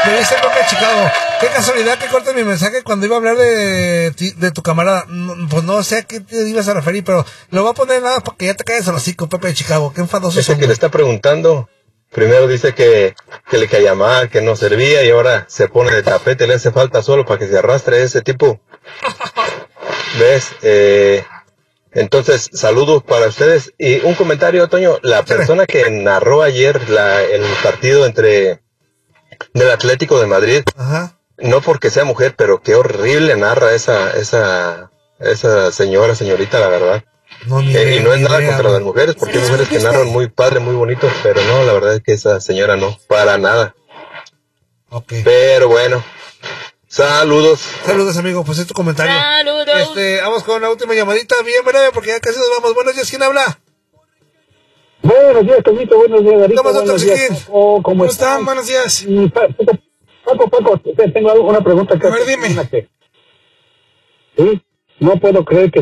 Me dice Pepe Chicago, qué casualidad que cortes mi mensaje cuando iba a hablar de tu camarada. Pues no sé a qué te ibas a referir, pero lo voy a poner nada porque ya te caes el hocico, Pepe Chicago. Qué enfadoso. Ese que le está preguntando, primero dice que le caía mal, que no servía, y ahora se pone de tapete, le hace falta solo para que se arrastre ese tipo. ¿Ves? Entonces, saludos para ustedes. Y un comentario, Toño, la persona que narró ayer el partido del Atlético de Madrid, Ajá. no porque sea mujer, pero qué horrible narra esa señorita, la verdad. No, ni Y no es nada idea, contra las mujeres, porque hay mujeres que narran muy padre, muy bonito, pero no, la verdad es que esa señora no, para nada. Okay. Pero bueno, saludos. Saludos, amigo, pues es tu comentario. Saludos. Vamos con la última llamadita, bien breve, porque ya casi nos vamos. Buenos días, ¿quién habla? Buenos días, Toñito, buenos días, Darito, ¿Cómo buenos días, Paco, ¿cómo están? Buenos días. Paco, tengo una pregunta que A ver, dime. ¿sí? No puedo creer que